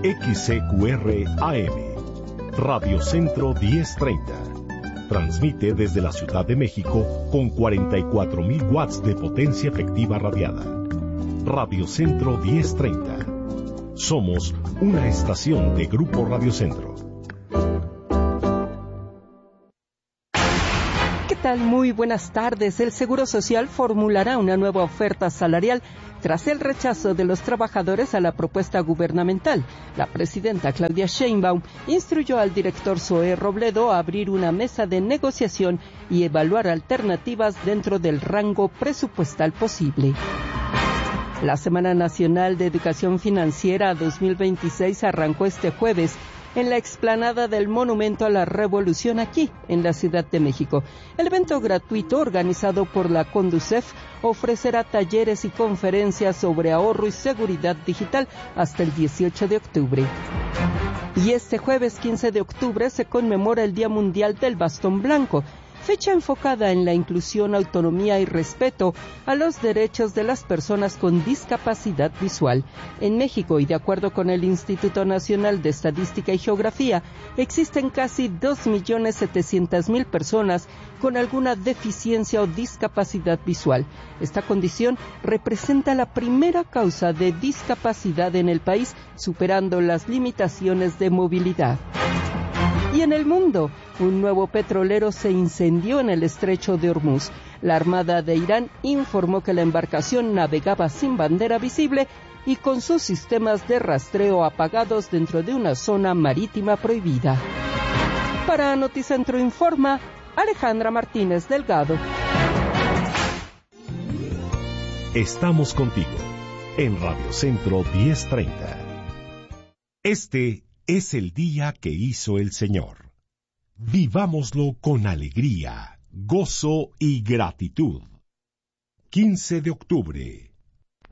XCQR AM, Radio Centro 1030. Transmite desde la Ciudad de México con 44.000 watts de potencia efectiva radiada. Radio Centro 1030. Somos una estación de Grupo Radio Centro. ¿Qué tal? Muy buenas tardes. El Seguro Social formulará una nueva oferta salarial tras el rechazo de los trabajadores a la propuesta gubernamental. La presidenta Claudia Sheinbaum instruyó al director Zoé Robledo a abrir una mesa de negociación y evaluar alternativas dentro del rango presupuestal posible. La Semana Nacional de Educación Financiera 2026 arrancó este jueves en la explanada del Monumento a la Revolución aquí, en la Ciudad de México. El evento gratuito organizado por la Conducef ofrecerá talleres y conferencias sobre ahorro y seguridad digital hasta el 18 de octubre. Y este jueves 15 de octubre se conmemora el Día Mundial del Bastón Blanco, fecha enfocada en la inclusión, autonomía y respeto a los derechos de las personas con discapacidad visual. En México, y de acuerdo con el Instituto Nacional de Estadística y Geografía, existen casi 2.700.000 personas con alguna deficiencia o discapacidad visual. Esta condición representa la primera causa de discapacidad en el país, superando las limitaciones de movilidad. Y en el mundo, un nuevo petrolero se incendió en el estrecho de Hormuz. La Armada de Irán informó que la embarcación navegaba sin bandera visible y con sus sistemas de rastreo apagados dentro de una zona marítima prohibida. Para Noticentro Informa, Alejandra Martínez Delgado. Estamos contigo en Radio Centro 1030. Este es el día que hizo el Señor. Vivámoslo con alegría, gozo y gratitud. 15 de octubre,